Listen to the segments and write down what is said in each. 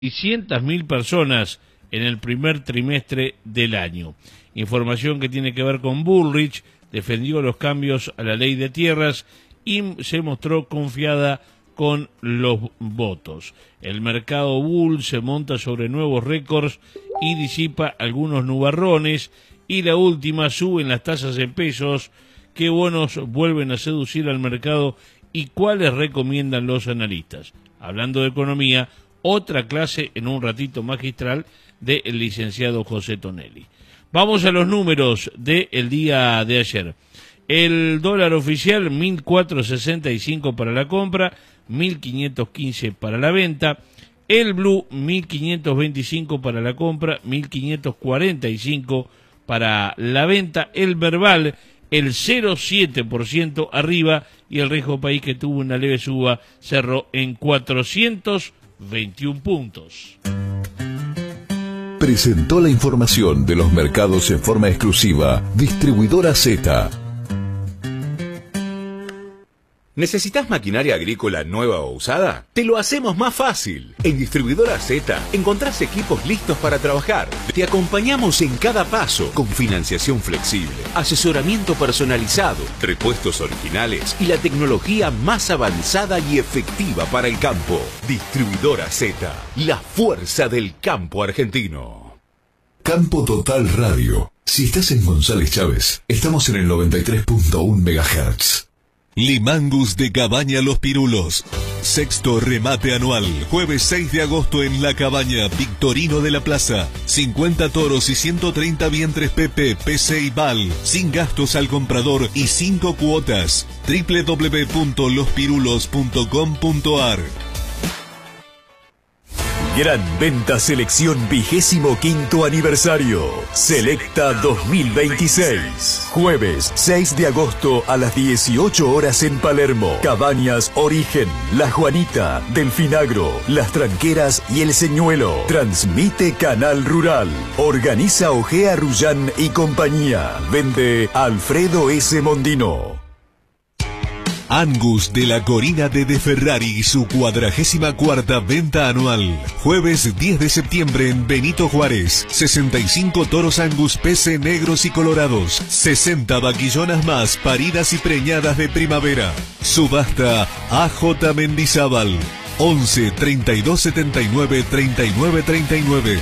600.000 personas en el primer trimestre del año. Información que tiene que ver con Bullrich, defendió los cambios a la ley de tierras y se mostró confiada con los votos. El mercado bull se monta sobre nuevos récords y disipa algunos nubarrones, y la última, suben las tasas en pesos. ¿Qué bonos vuelven a seducir al mercado y cuáles recomiendan los analistas? Hablando de economía, otra clase en un ratito magistral del licenciado José Tonelli. Vamos a los números del día de ayer. El dólar oficial 1.465 para la compra, 1.515 para la venta. El blue 1.525 para la compra, 1.545 para la venta. El verbal el 0,7% arriba, y el riesgo país, que tuvo una leve suba, cerró en 421 puntos. Presentó la información de los mercados en forma exclusiva Distribuidora Z. ¿Necesitas maquinaria agrícola nueva o usada? Te lo hacemos más fácil. En Distribuidora Z encontrás equipos listos para trabajar. Te acompañamos en cada paso con financiación flexible, asesoramiento personalizado, repuestos originales y la tecnología más avanzada y efectiva para el campo. Distribuidora Z, la fuerza del campo argentino. Campo Total Radio. Si estás en González Chávez, estamos en el 93.1 MHz. Limangus de Cabaña Los Pirulos. Sexto remate anual, jueves 6 de agosto en La Cabaña, Victorino de la Plaza. 50 toros y 130 vientres PP, PC y BAL, sin gastos al comprador y 5 cuotas. www.lospirulos.com.ar. Gran Venta Selección 25º aniversario. Selecta 2026. Jueves 6 de agosto a las 18 horas en Palermo. Cabañas Origen, La Juanita, Delfinagro, Las Tranqueras y El Señuelo. Transmite Canal Rural. Organiza Ojea Rullán y compañía. Vende Alfredo S. Mondino. Angus de la Corina de Ferrari y su 44ª venta anual. Jueves 10 de septiembre en Benito Juárez. 65 toros Angus PC negros y colorados. 60 vaquillonas más paridas y preñadas de primavera. Subasta AJ Mendizábal. 11 32 79 39 39.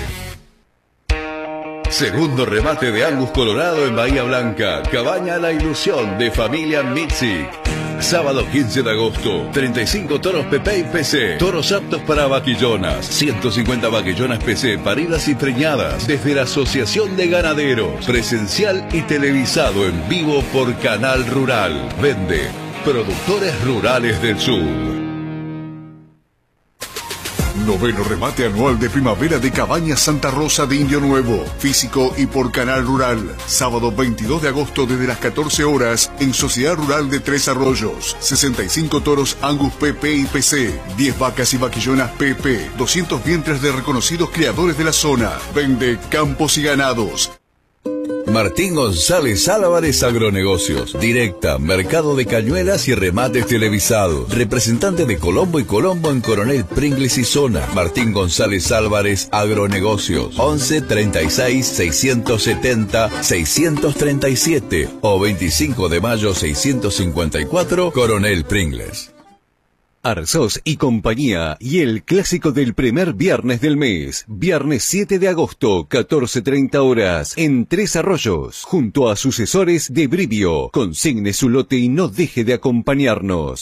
Segundo remate de Angus Colorado en Bahía Blanca. Cabaña La Ilusión de Familia Mitzik. Sábado 15 de agosto, 35 toros PP y PC, toros aptos para vaquillonas, 150 vaquillonas PC paridas y preñadas, desde la Asociación de Ganaderos, presencial y televisado en vivo por Canal Rural. Vende Productores Rurales del Sur. Noveno remate anual de primavera de Cabañas Santa Rosa de Indio Nuevo, físico y por Canal Rural. Sábado 22 de agosto desde las 14 horas en Sociedad Rural de Tres Arroyos. 65 toros Angus PP y PC, 10 vacas y vaquillonas PP, 200 vientres de reconocidos criadores de la zona. Vende Campos y Ganados. Martín González Álvarez Agronegocios. Directa, mercado de cañuelas y remates televisados. Representante de Colombo y Colombo en Coronel Pringles y zona. Martín González Álvarez Agronegocios. 11 36 670 637 o 25 de mayo 654 Coronel Pringles. Arzós y compañía y el clásico del primer viernes del mes, viernes 7 de agosto, 14:30 horas, en Tres Arroyos, junto a sucesores de Brivio. Consigne su lote y no deje de acompañarnos.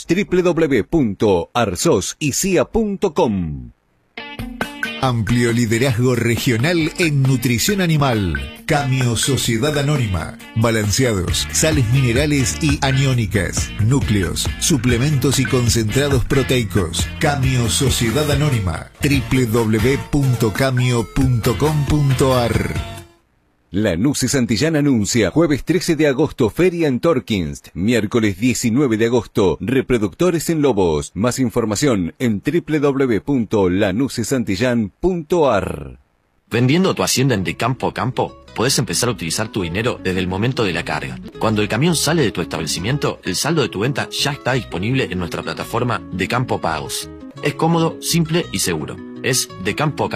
www.arzosicia.com. Amplio liderazgo regional en nutrición animal. Camio Sociedad Anónima. Balanceados, sales minerales y aniónicas. Núcleos, suplementos y concentrados proteicos. Camio Sociedad Anónima. www.camio.com.ar. Lanuse Santillán anuncia jueves 13 de agosto feria en Torkins, miércoles 19 de agosto reproductores en Lobos. Más información en www.lanusesantillán.ar. Vendiendo tu hacienda en De Campo a Campo, podés empezar a utilizar tu dinero desde el momento de la carga. Cuando el camión sale de tu establecimiento, el saldo de tu venta ya está disponible en nuestra plataforma De Campo Pagos. Es cómodo, simple y seguro. es de campo a